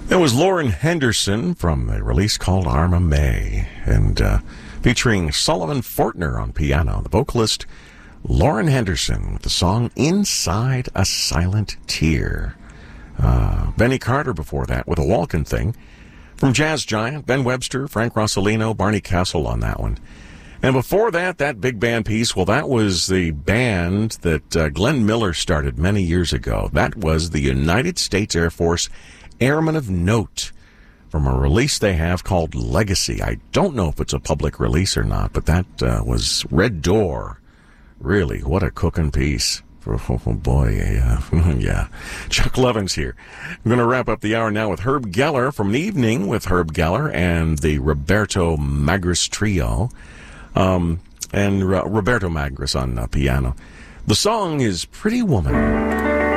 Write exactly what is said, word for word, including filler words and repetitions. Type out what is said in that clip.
That was Lauren Henderson from a release called Arma May, and uh, featuring Sullivan Fortner on piano. The vocalist, Lauren Henderson, with the song Inside a Silent Tear. Uh, Benny Carter before that with a Walkin' Thing. From Jazz Giant, Ben Webster, Frank Rossellino, Barney Kessel on that one. And before that, that big band piece, well, that was the band that uh, Glenn Miller started many years ago. That was the United States Air Force Airmen of Note, from a release they have called Legacy. I don't know if it's a public release or not, but that uh, was Red Door. Really, what a cooking piece. Oh, boy, yeah. yeah. Chuck Levin's here. I'm going to wrap up the hour now with Herb Geller from An Evening with Herb Geller and the Roberto Magris Trio. Um, and uh, Roberto Magris on uh, piano. The song is Pretty Woman.